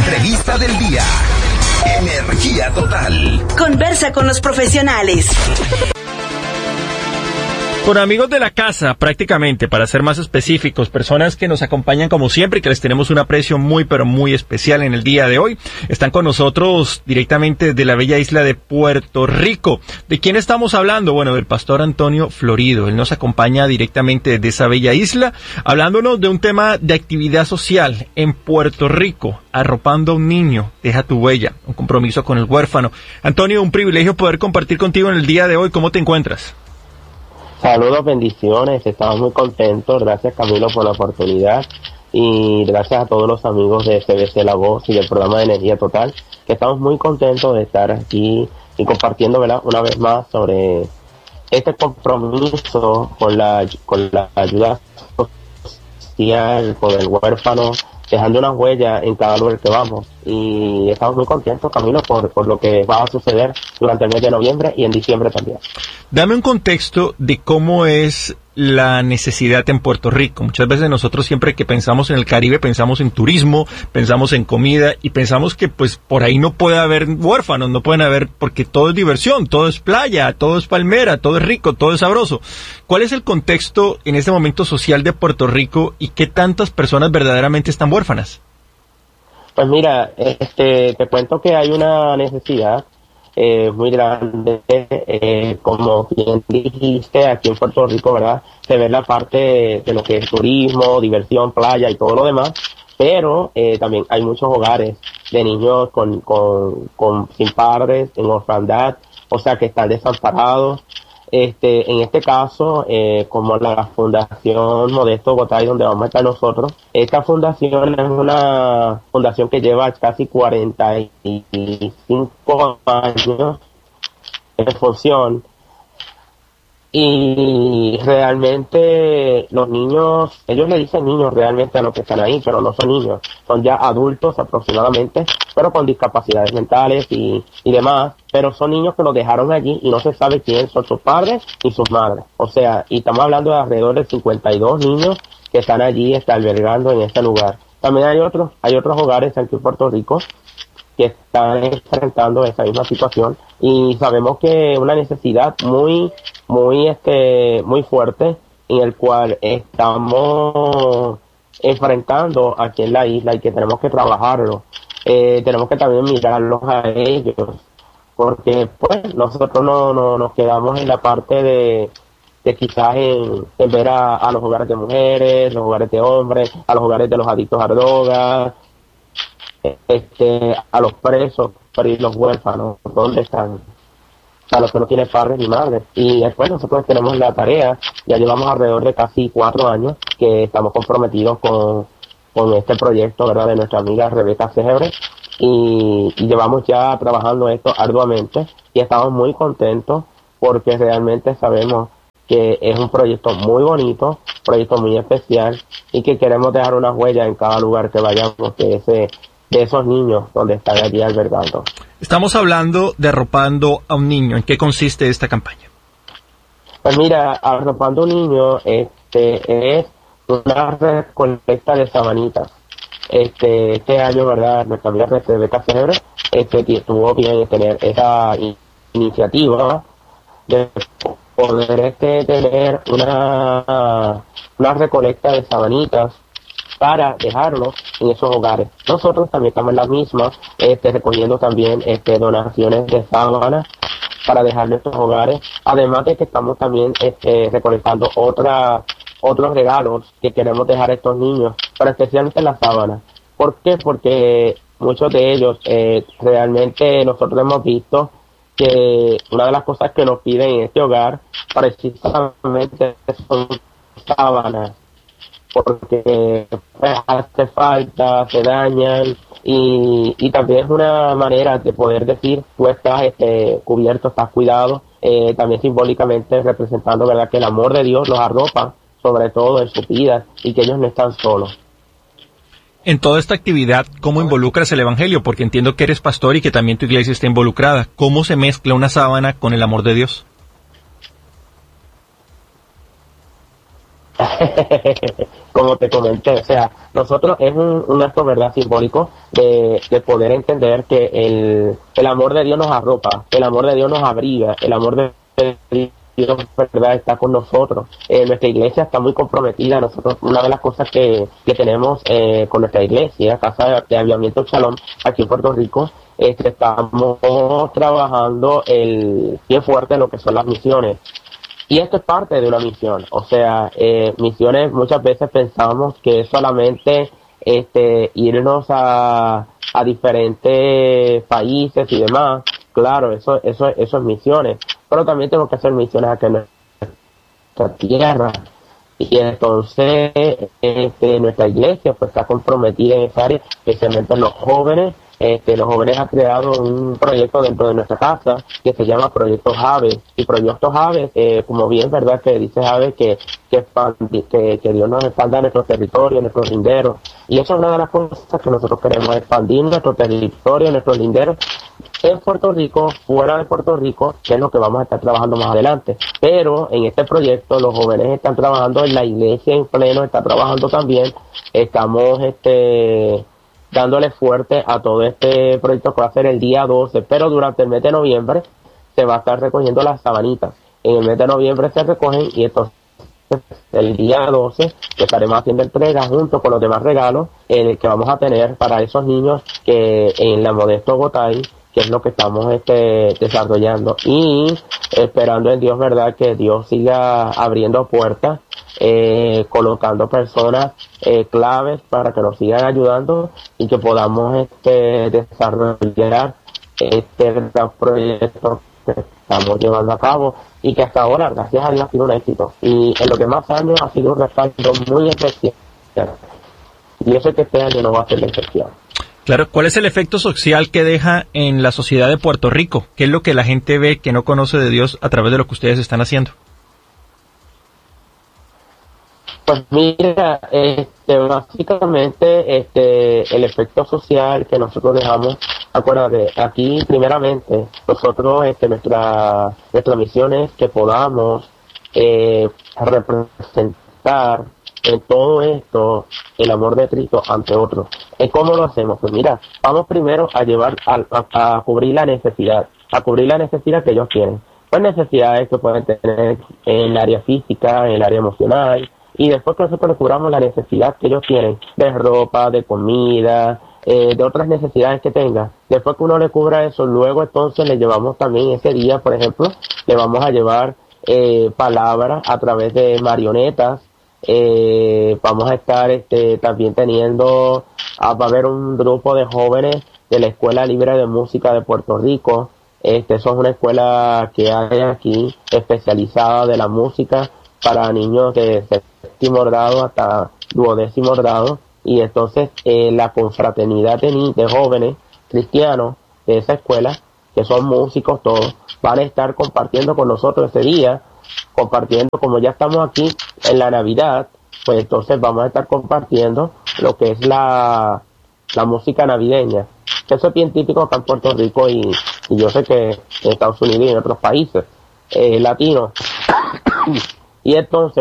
entrevista del día. Energía total. Conversa con los profesionales. Con amigos de la casa, prácticamente, para ser más específicos, personas que nos acompañan como siempre y que les tenemos un aprecio muy, pero muy especial en el día de hoy. Están con nosotros directamente de la bella isla de Puerto Rico. ¿De quién estamos hablando? Bueno, del pastor Antonio Florido. Él nos acompaña directamente de esa bella isla, hablándonos de un tema de actividad social en Puerto Rico, arropando a un niño, deja tu huella, un compromiso con el huérfano. Antonio, un privilegio poder compartir contigo en el día de hoy. ¿Cómo te encuentras? Saludos, bendiciones, estamos muy contentos, gracias Camilo por la oportunidad y gracias a todos los amigos de CBC La Voz y del programa de Energía Total, que estamos muy contentos de estar aquí y compartiendo, ¿verdad?, una vez más sobre este compromiso con la ayuda social, con el huérfano, dejando una huella en cada lugar que vamos. Y estamos muy contentos, Camilo, por lo que va a suceder durante el mes de noviembre y en diciembre también. Dame un contexto de cómo es la necesidad en Puerto Rico. Muchas veces nosotros siempre que pensamos en el Caribe pensamos en turismo, pensamos en comida y pensamos que pues por ahí no puede haber huérfanos, no pueden haber, porque todo es diversión, todo es playa, todo es palmera, todo es rico, todo es sabroso. ¿Cuál es el contexto en este momento social de Puerto Rico y qué tantas personas verdaderamente están huérfanas? Pues mira, te cuento que hay una necesidad muy grande, como bien dijiste, aquí en Puerto Rico, ¿verdad? Se ve la parte de lo que es turismo, diversión, playa y todo lo demás, pero también hay muchos hogares de niños sin padres, en orfandad, o sea que están desamparados. En este caso, como la Fundación Modesto Gotay, donde vamos a estar nosotros, esta fundación es una fundación que lleva casi 45 años en función, y realmente los niños, ellos le dicen niños realmente a los que están ahí, pero no son niños, son ya adultos aproximadamente, pero con discapacidades mentales y demás, pero son niños que los dejaron allí y no se sabe quién son sus padres y sus madres. O sea, y estamos hablando de alrededor de 52 niños que están allí, albergando en este lugar. También hay otros hogares aquí en Puerto Rico que están enfrentando esa misma situación, y sabemos que una necesidad muy fuerte en el cual estamos enfrentando aquí en la isla, y que tenemos que trabajarlo. Tenemos que también mirarlos a ellos, porque pues nosotros no nos quedamos en la parte de quizás en ver a los hogares de mujeres, los hogares de hombres, a los hogares de los adictos a drogas, a los presos, pero y los huérfanos, ¿dónde están? A los que no tienen padres ni madres. Y después nosotros tenemos la tarea, ya llevamos alrededor de casi 4 años que estamos comprometidos con este proyecto, ¿verdad?, de nuestra amiga Rebeca Cejebre, y llevamos ya trabajando esto arduamente y estamos muy contentos porque realmente sabemos que es un proyecto muy bonito, proyecto muy especial, y que queremos dejar una huella en cada lugar que vayamos de esos niños donde están allí albergando. Estamos hablando de arropando a un niño. ¿En qué consiste esta campaña? Pues mira, arropando a un niño es una recolecta de sabanitas. Este año, ¿verdad?, nuestra amiga Rebeca Cejebre tuvo bien tener esa iniciativa de poder tener una recolecta de sabanitas para dejarlos en esos hogares. Nosotros también estamos en la misma, recogiendo también donaciones de sábanas para dejar en estos hogares, además de que estamos también recolectando otros regalos que queremos dejar a estos niños, pero especialmente las sábanas. ¿Por qué? Porque muchos de ellos realmente nosotros hemos visto que una de las cosas que nos piden en este hogar precisamente son sábanas, porque pues, hace falta, se dañan, y también es una manera de poder decir tú estás cubierto, estás cuidado, también simbólicamente representando, ¿verdad?, que el amor de Dios los arropa sobre todo en sus vidas y que ellos no están solos. En toda esta actividad, ¿cómo involucras el evangelio? Porque entiendo que eres pastor y que también tu iglesia está involucrada. ¿Cómo se mezcla una sábana con el amor de Dios? Como te comenté, o sea, nosotros es un acto, ¿verdad?, simbólico de poder entender que el amor de Dios nos arropa, el amor de Dios nos abriga, el amor de Dios, ¿verdad?, está con nosotros. Nuestra iglesia está muy comprometida. Nosotros, una de las cosas que tenemos con nuestra iglesia, Casa de Avivamiento Shalom, aquí en Puerto Rico, estamos trabajando bien fuerte en lo que son las misiones. Y esto es parte de una misión, o sea, misiones muchas veces pensamos que es solamente irnos a diferentes países y demás. Claro, eso es misiones, pero también tenemos que hacer misiones aquí en nuestra tierra. Y entonces nuestra iglesia pues está comprometida en esa área, especialmente en los jóvenes. Los jóvenes han creado un proyecto dentro de nuestra casa que se llama Proyecto Javes. Y Proyecto Javes, como bien, ¿verdad?, que dice Javes que Dios nos expanda nuestro territorio, nuestros linderos. Y eso es una de las cosas que nosotros queremos, expandir nuestro territorio, nuestros linderos en Puerto Rico, fuera de Puerto Rico, que es lo que vamos a estar trabajando más adelante. Pero en este proyecto los jóvenes están trabajando, en la iglesia en pleno está trabajando también. Estamos dándole fuerte a todo este proyecto que va a ser el día 12, pero durante el mes de noviembre se va a estar recogiendo las sabanitas. En el mes de noviembre se recogen y entonces el día 12 estaremos haciendo entrega junto con los demás regalos que vamos a tener para esos niños que en la Modesto Gotay, que es lo que estamos desarrollando, y esperando en Dios, ¿verdad?, que Dios siga abriendo puertas, colocando personas claves para que nos sigan ayudando y que podamos desarrollar este gran proyecto que estamos llevando a cabo y que hasta ahora, gracias a Dios, ha sido un éxito. Y en lo que más años ha sido un respaldo muy especial. Y eso es que este año no va a ser la excepción. Claro, ¿cuál es el efecto social que deja en la sociedad de Puerto Rico? ¿Qué es lo que la gente ve que no conoce de Dios a través de lo que ustedes están haciendo? Pues mira, básicamente el efecto social que nosotros dejamos, acuérdate, aquí primeramente nosotros nuestra misión es que podamos representar en todo esto el amor de Cristo ante otros. ¿Cómo lo hacemos? Pues mira, vamos primero a llevar a cubrir la necesidad que ellos tienen. Pues necesidades que pueden tener en el área física, en el área emocional, y después que nosotros les cubramos la necesidad que ellos tienen de ropa, de comida, de otras necesidades que tengan. Después que uno le cubra eso, luego entonces le llevamos también ese día, por ejemplo, le vamos a llevar palabras a través de marionetas. Vamos a estar también va a haber un grupo de jóvenes de la Escuela Libre de Música de Puerto Rico. Eso es una escuela que hay aquí especializada de la música para niños de séptimo grado hasta 12º grado, y entonces la confraternidad de jóvenes cristianos de esa escuela, que son músicos todos, van a estar compartiendo con nosotros ese día, compartiendo, como ya estamos aquí en la Navidad, pues entonces vamos a estar compartiendo lo que es la música navideña. Eso es bien típico acá en Puerto Rico y yo sé que en Estados Unidos y en otros países latinos. Y entonces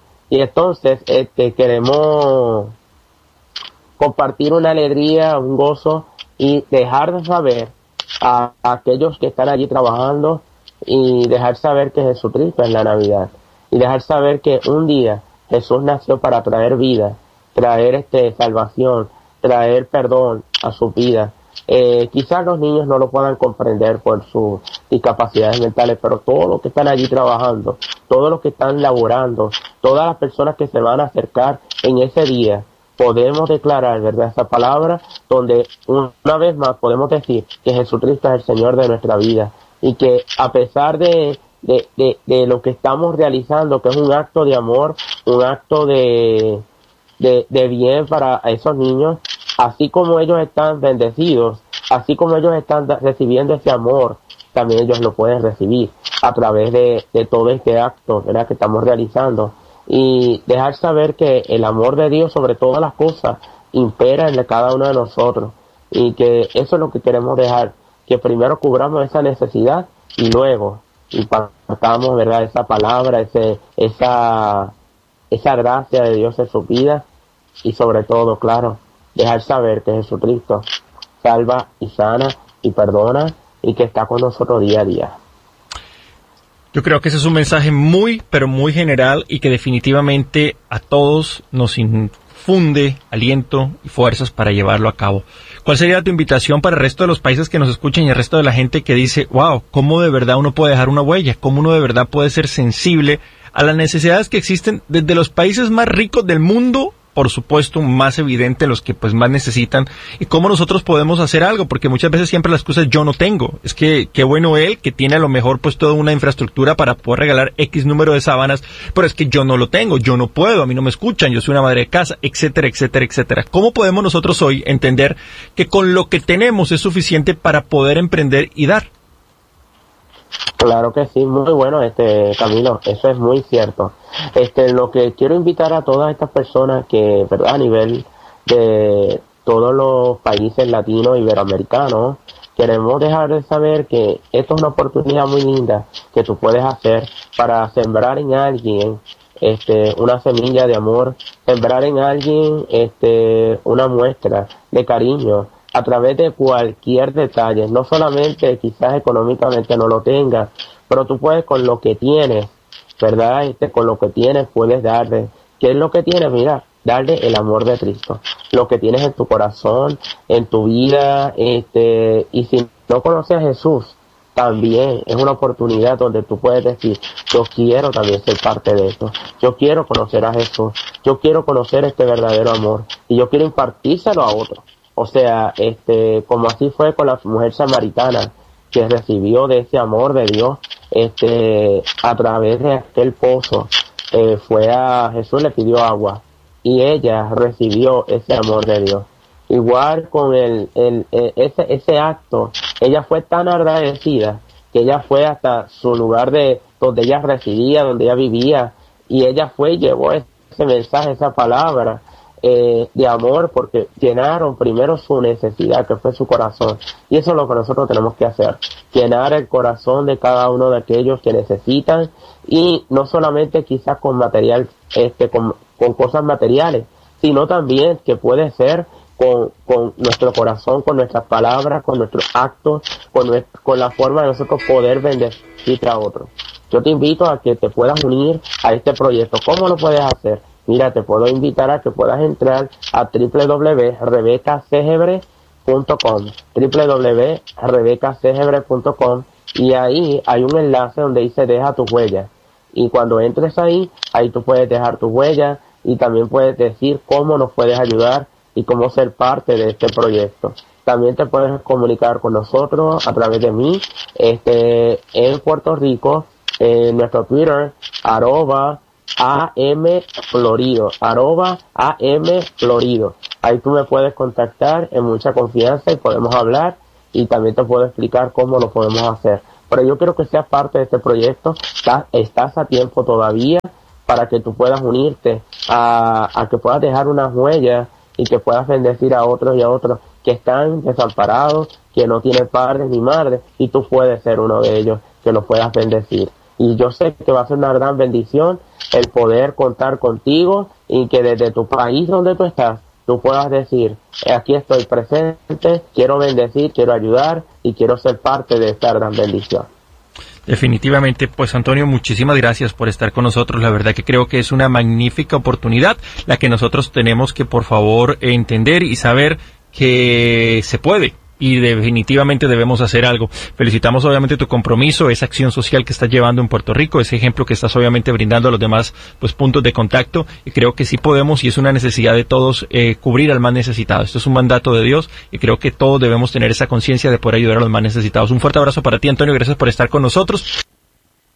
queremos compartir una alegría, un gozo, y dejar de saber a aquellos que están allí trabajando, y dejar saber que Jesucristo es la Navidad, y dejar saber que un día Jesús nació para traer vida, traer salvación, traer perdón a su vida. Quizás los niños no lo puedan comprender por sus discapacidades mentales, pero todos los que están allí trabajando, todos los que están laborando, todas las personas que se van a acercar en ese día, podemos declarar, ¿verdad?, esa palabra, donde una vez más podemos decir que Jesucristo es el Señor de nuestra vida, y que a pesar de lo que estamos realizando, que es un acto de amor, un acto de bien para esos niños, así como ellos están bendecidos, así como ellos están recibiendo ese amor, también ellos lo pueden recibir a través de todo este acto, ¿verdad?, que estamos realizando. Y dejar saber que el amor de Dios sobre todas las cosas impera en cada uno de nosotros, y que eso es lo que queremos dejar, que primero cubramos esa necesidad y luego impartamos, ¿verdad?, esa palabra, esa gracia de Dios en su vida y sobre todo, claro, dejar saber que Jesucristo salva y sana y perdona y que está con nosotros día a día. Yo creo que ese es un mensaje muy, pero muy general y que definitivamente a todos nos infunde aliento y fuerzas para llevarlo a cabo. ¿Cuál sería tu invitación para el resto de los países que nos escuchan y el resto de la gente que dice, wow, cómo de verdad uno puede dejar una huella, cómo uno de verdad puede ser sensible a las necesidades que existen desde los países más ricos del mundo, por supuesto, más evidente los que pues más necesitan, y cómo nosotros podemos hacer algo, porque muchas veces siempre la excusa es yo no tengo, es que qué bueno él, que tiene a lo mejor pues toda una infraestructura para poder regalar X número de sábanas, pero es que yo no lo tengo, yo no puedo, a mí no me escuchan, yo soy una madre de casa, etcétera, etcétera, etcétera. ¿Cómo podemos nosotros hoy entender que con lo que tenemos es suficiente para poder emprender y dar? Claro que sí, muy bueno, Camilo, eso es muy cierto. Lo que quiero invitar a todas estas personas que, ¿verdad?, a nivel de todos los países latinos, iberoamericanos, queremos dejar de saber que esto es una oportunidad muy linda que tú puedes hacer para sembrar en alguien una semilla de amor, sembrar en alguien una muestra de cariño a través de cualquier detalle, no solamente quizás económicamente no lo tengas, pero tú puedes con lo que tienes, ¿verdad? Con lo que tienes puedes darle. ¿Qué es lo que tienes? Mira, darle el amor de Cristo, lo que tienes en tu corazón, en tu vida, y si no conoces a Jesús, también es una oportunidad donde tú puedes decir, yo quiero también ser parte de esto, yo quiero conocer a Jesús, yo quiero conocer este verdadero amor, y yo quiero impartírselo a otros. O sea, como así fue con la mujer samaritana, que recibió de ese amor de Dios, a través de aquel pozo, fue a Jesús, le pidió agua, y ella recibió ese amor de Dios. Igual con ese acto, ella fue tan agradecida, que ella fue hasta su lugar de donde ella residía, donde ella vivía, y ella fue y llevó ese mensaje, esa palabra, de amor, porque llenaron primero su necesidad, que fue su corazón, y eso es lo que nosotros tenemos que hacer, llenar el corazón de cada uno de aquellos que necesitan, y no solamente quizás con material, con cosas materiales, sino también que puede ser con nuestro corazón, con nuestras palabras, con nuestros actos, con la forma de nosotros poder bendecir a otros. Yo te invito a que te puedas unir a este proyecto. ¿Cómo lo puedes hacer? Mira, te puedo invitar a que puedas entrar a www.rebecacegebre.com, www.rebecacegebre.com, y ahí hay un enlace donde dice deja tu huella. Y cuando entres ahí tú puedes dejar tu huella y también puedes decir cómo nos puedes ayudar y cómo ser parte de este proyecto. También te puedes comunicar con nosotros a través de mí, en Puerto Rico, en nuestro Twitter, @AMFlorido. Ahí tú me puedes contactar en mucha confianza y podemos hablar, y también te puedo explicar cómo lo podemos hacer. Pero yo quiero que seas parte de este proyecto. Estás a tiempo todavía para que tú puedas unirte a que puedas dejar una huella y que puedas bendecir a otros y a otros que están desamparados, que no tienen padres ni madres, y tú puedes ser uno de ellos que los puedas bendecir. Y yo sé que va a ser una gran bendición el poder contar contigo y que desde tu país donde tú estás, tú puedas decir, aquí estoy presente, quiero bendecir, quiero ayudar y quiero ser parte de esta gran bendición. Definitivamente, pues Antonio, muchísimas gracias por estar con nosotros. La verdad que creo que es una magnífica oportunidad la que nosotros tenemos que, por favor, entender y saber que se puede. Y definitivamente debemos hacer algo. Felicitamos obviamente tu compromiso, esa acción social que estás llevando en Puerto Rico, ese ejemplo que estás obviamente brindando a los demás pues puntos de contacto, y creo que sí podemos, y es una necesidad de todos cubrir al más necesitado. Esto es un mandato de Dios y creo que todos debemos tener esa conciencia de poder ayudar a los más necesitados. Un fuerte abrazo para ti, Antonio, gracias por estar con nosotros.